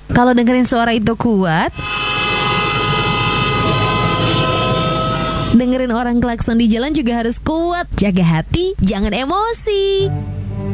Kalau dengerin suara itu kuat, dengerin orang klakson di jalan juga harus kuat. Jaga hati, jangan emosi.